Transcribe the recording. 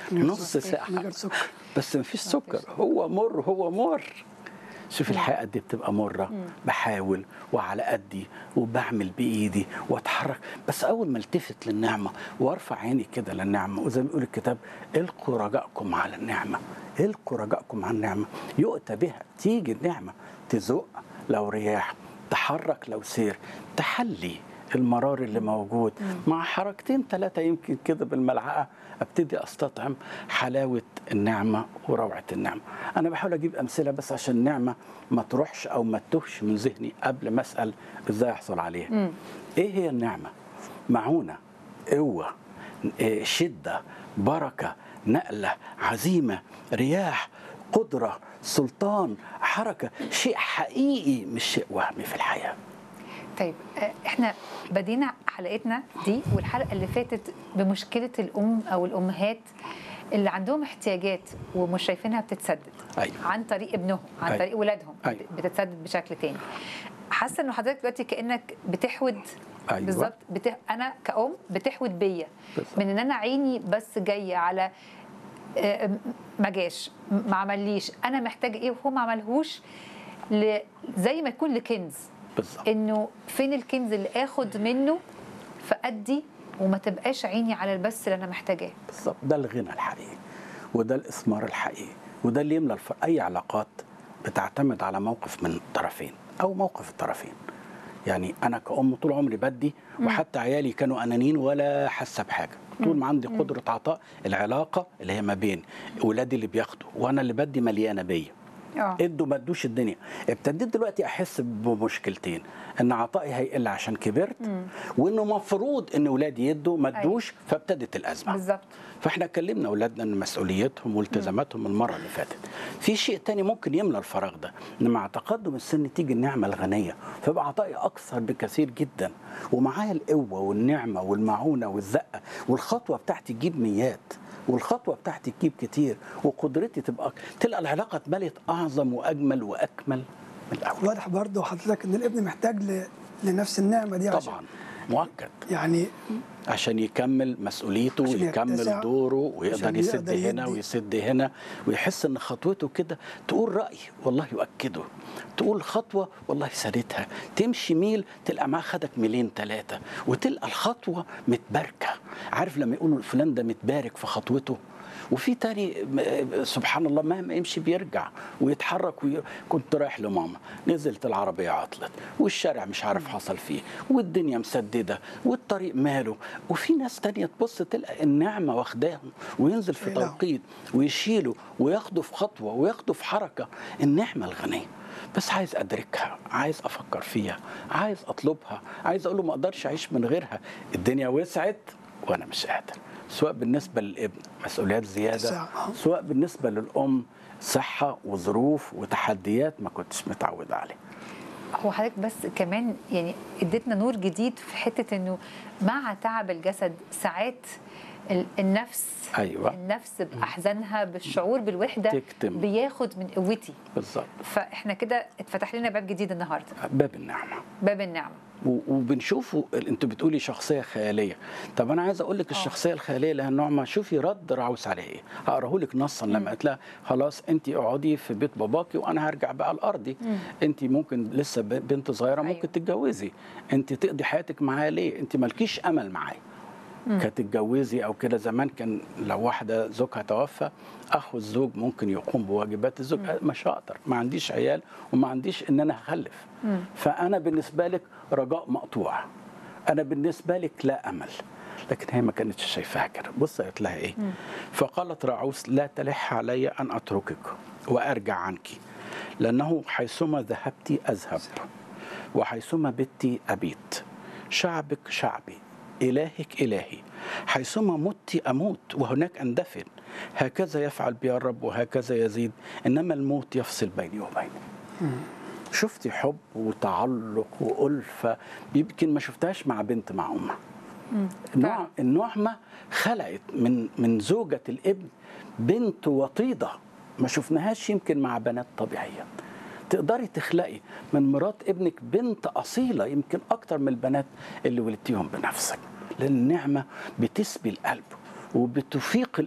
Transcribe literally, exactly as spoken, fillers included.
نص ساعة من غير سكر. بس مفيش سكر، هو مر هو مر. شوف الحياة قد بتبقى مرة. بحاول وعلى قدي وبعمل بإيدي واتحرك، بس أول ما التفت للنعمة وارفع عيني كده للنعمة، وزي ما بيقول الكتاب القوا رجاءكم على النعمة، القوا رجاءكم على النعمة يؤتى بها. تيجي النعمة تزق لو رياح، تحرك لو سير، تحلي المرار اللي موجود مع حركتين ثلاثة يمكن كده بالملعقة ابتدي استطعم حلاوة النعمة وروعة النعمة. انا بحاول اجيب امثلة بس عشان النعمة ما تروحش او ما تتوهش من ذهني قبل ما اسال ازاي احصل عليها. مم. ايه هي النعمة؟ معونة، قوة، شدة، بركة، نقلة، عزيمة، رياح، قدرة، سلطان، حركة، شيء حقيقي مش شيء وهمي في الحياة. طيب احنا بدينا حلقتنا دي والحلقه اللي فاتت بمشكله الام او الامهات اللي عندهم احتياجات ومش شايفينها بتتسدد. أيوة. عن طريق ابنهم، عن أيوة. طريق ولادهم. أيوة. بتتسدد بشكل تاني. حاسه انه حضرتك دلوقتي كانك بتحود. أيوة. بالظبط. بتح... انا كأم بتحود بيا من ان انا عيني بس جايه على ما جاش ما عمليش، انا محتاجه ايه وهو ما عملهوش، ل... زي ما يكون لكنز. بالظبط. انه فين الكنز اللي اخد منه فادي وما تبقاش عيني على البس اللي انا محتاجاه. بالظبط. ده الغنى الحقيقي وده الاثمار الحقيقي وده اللي يملى الفرق. اي علاقات بتعتمد على موقف من الطرفين او موقف الطرفين. يعني انا كأم طول عمري بدي، وحتى عيالي كانوا انانيين ولا حاسه بحاجه. طول ما عندي قدره عطاء، العلاقه اللي هي ما بين اولادي اللي بياخدوا وانا اللي بدي مليانه بيا. ادوا ما ادوش الدنيا. ابتديت دلوقتي احس بمشكلتين، ان عطائي هيقل عشان كبرت، مم. وانه مفروض ان اولادي يدوا ما ادوش، فابتدت الازمه. بالظبط. فاحنا كلمنا اولادنا ان مسؤوليتهم والتزاماتهم المره اللي فاتت. في شيء تاني ممكن يملى الفراغ ده، ان مع تقدم السن تيجي النعمه الغنيه، فبقى عطائي اكثر بكثير جدا، ومعايا القوه والنعمه والمعونه والزقه، والخطوه بتاعتي تجيب ميات، والخطوه بتاعتي تجيب كتير، وقدرتي تبقى تلقى العلاقه اتملت اعظم واجمل واكمل من الاول. واضح برضه حضرتك ان الابن محتاج ل... لنفس النعمه دي. طبعا عشان مؤكد. يعني عشان يكمل مسؤوليته ويكمل دوره ويقدر يسد هنا ويسد هنا، ويحس ان خطوته كده تقول رأي والله يؤكده، تقول خطوة والله سادتها، تمشي ميل تلقى معاه خدك ميلين ثلاثة، وتلقى الخطوة متباركة. عارف لما يقولوا فلان ده متبارك في خطوته، وفي تاني سبحان الله مهما يمشي بيرجع ويتحرك وي... كنت رايح لماما، نزلت العربية عطلت والشارع مش عارف حصل فيه والدنيا مسددة والطريق ماله، وفي ناس تانية تبص تلقى النعمة واخداهم وينزل في توقيت ويشيله وياخده في خطوة وياخده في حركة. النعمة الغنية بس عايز أدركها، عايز أفكر فيها، عايز أطلبها، عايز أقوله ما أقدرش أعيش من غيرها. الدنيا وسعت وأنا مش قادر، سواء بالنسبة للابن مسؤوليات زيادة، سواء بالنسبة للأم صحة وظروف وتحديات ما كنتش متعودة عليها. هو حضرتك بس كمان يعني اديتنا نور جديد في حتة انه مع تعب الجسد ساعات النفس أيوة. النفس بأحزانها بالشعور بالوحدة تكتم. بياخد من قوتي. بالظبط. فاحنا كده اتفتح لنا باب جديد النهارده، باب النعمة. باب النعمة. وبنشوفه. انت بتقولي شخصيه خياليه، طب انا عايز اقول لك الشخصيه الخياليه لها نوع ما. شوفي رد راعوس عليه ايه، هقراه لك نصا. لما قالت لها خلاص انت اقعدي في بيت باباكي وانا هرجع بقى لارضي، انت ممكن لسه بنت صغيره ممكن أيوة. تتجوزي، انت تقضي حياتك معايا ليه؟ انت مالكيش امل معايا. كانت تتجوزي او كده. زمان كان لو واحده زوجها توفى، اخو الزوج ممكن يقوم بواجبات الزوج. مش هقدر، ما عنديش عيال وما عنديش ان انا هخلف، مم. فانا بالنسبه لك رجاء مقطوع، انا بالنسبه لك لا امل. لكن هي ما كانتش شايفاها كده. بص قالت لها ايه؟ مم. فقالت راعوس لا تلح علي ان اتركك وارجع عنك، لانه حيثما ذهبت اذهب وحيثما بت ابيت، شعبك شعبي إلهك إلهي، حيثما مت أموت وهناك أندفن، هكذا يفعل بي الرب وهكذا يزيد، إنما الموت يفصل بيني وبينه. شفتي حب وتعلق وألفة يمكن ما شفتهاش مع بنت مع أمها. النوع النعمة خلقت من من زوجة الابن بنت وطيدة ما شفناهاش يمكن مع بنات طبيعية. تقدري تخلقي من مرات ابنك بنت أصيلة يمكن أكتر من البنات اللي ولدتيهم بنفسك، لأن النعمة بتسبي القلب وبتفيق